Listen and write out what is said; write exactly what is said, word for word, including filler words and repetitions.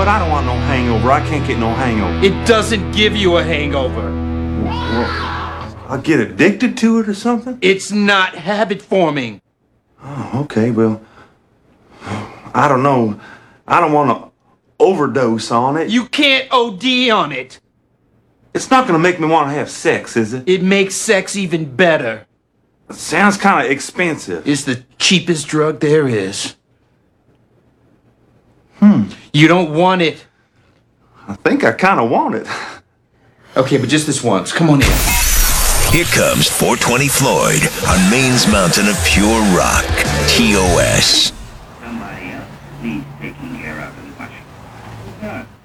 what? I don't want no hangover. I can't get no hangover. It doesn't give you a hangover. I'll get addicted to it or something? It's not habit forming. Oh, okay, well, I don't know. I don't want to overdose on it. You can't O D on it. It's not going to make me want to have sex, is it? It makes sex even better. It sounds kind of expensive. It's the cheapest drug there is. Hmm. You don't want it. I think I kind of want it. Okay, but just this once. Come on in. Here comes four twenty Floyd on Maine's mountain of pure rock. T O S. Somebody else needs taking care of and watching.